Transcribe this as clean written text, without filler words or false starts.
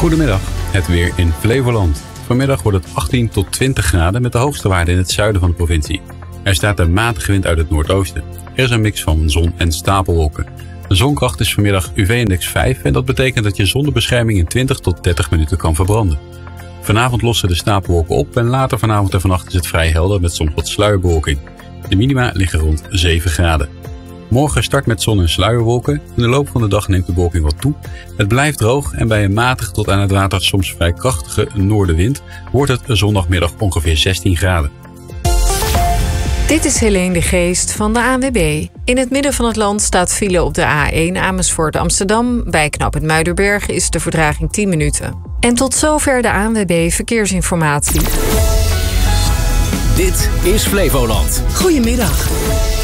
Goedemiddag, het weer in Flevoland. Vanmiddag wordt het 18 tot 20 graden met de hoogste waarde in het zuiden van de provincie. Er staat een matige wind uit het noordoosten. Er is een mix van zon en stapelwolken. De zonkracht is vanmiddag UV-index 5 en dat betekent dat je zonder bescherming in 20 tot 30 minuten kan verbranden. Vanavond lossen de stapelwolken op en later vanavond en vannacht is het vrij helder met soms wat sluierbewolking. De minima liggen rond 7 graden. Morgen start met zon en sluierwolken. In de loop van de dag neemt de bewolking wat toe. Het blijft droog en bij een matige tot aan het water soms vrij krachtige noordenwind wordt het zondagmiddag ongeveer 16 graden. Dit is Helene de Geest van de ANWB. In het midden van het land staat file op de A1 Amersfoort Amsterdam. Bij knooppunt Muiderberg is de vertraging 10 minuten. En tot zover de ANWB Verkeersinformatie. Dit is Flevoland. Goedemiddag.